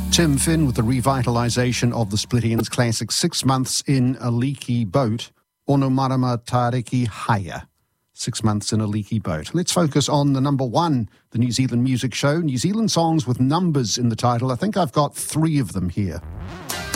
Tim Finn with the revitalisation of the Splittians classic 6 Months in a Leaky Boat, Onomarama Tariki Haya. 6 months in a leaky boat. Let's focus on the number one, the New Zealand Music Show. New Zealand songs with numbers in the title. I think I've got 3 of them here.